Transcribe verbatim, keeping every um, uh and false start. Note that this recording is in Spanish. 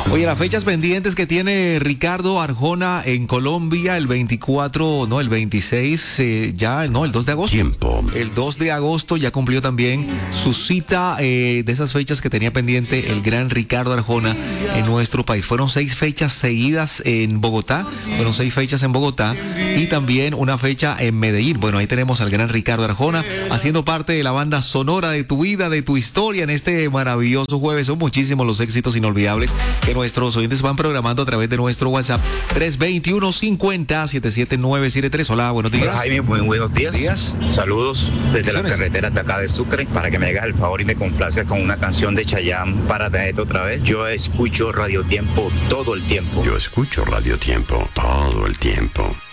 Oye, las fechas pendientes que tiene Ricardo Arjona en Colombia el veinticuatro, no, el veintiséis, eh, ya, no, el dos de agosto. Tiempo. El dos de agosto ya cumplió también su cita eh, de esas fechas que tenía pendiente el gran Ricardo Arjona en nuestro país. Fueron seis fechas seguidas en Bogotá, fueron seis fechas en Bogotá y también una fecha en Medellín. Bueno, ahí tenemos al gran Ricardo Arjona haciendo parte de la banda sonora de tu vida, de tu historia en este maravilloso jueves. Son muchísimos los éxitos inolvidables que nuestros oyentes van programando a través de nuestro WhatsApp tres dos uno, cincuenta, setenta y siete nueve siete tres. Hola, buenos días. Hola, Jaime, muy buenos días. días. Saludos desde la carretera de acá de Sucre, para que me hagas el favor y me complaces con una canción de Chayanne para tenerte otra vez. Yo escucho Radio Tiempo todo el tiempo. Yo escucho Radio Tiempo todo el tiempo.